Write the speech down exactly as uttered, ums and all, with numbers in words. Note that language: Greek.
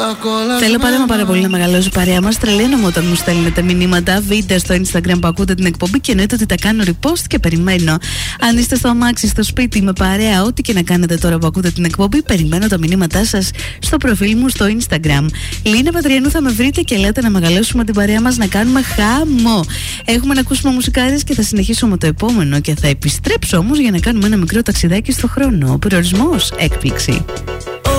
Θέλω πάντα μα πάρα πολύ να μεγαλώσει η παρέα μας. Τρελαίνομαι όταν μου στέλνετε μηνύματα, βίντεο στο Instagram που ακούτε την εκπομπή και εννοείται ότι τα κάνω repost και περιμένω. Αν είστε στο αμάξι, στο σπίτι, με παρέα, ό,τι και να κάνετε τώρα που ακούτε την εκπομπή, περιμένω τα μηνύματά σας στο προφίλ μου στο Instagram. Λίνα Πατριανού θα με βρείτε και λέτε να μεγαλώσουμε την παρέα μας, να κάνουμε χαμό. Έχουμε να ακούσουμε μουσικάρες και θα συνεχίσουμε το επόμενο και θα επιστρέψω όμως για να κάνουμε ένα μικρό ταξιδάκι στο χρόνο. Ο προορισμός, έκπληξη.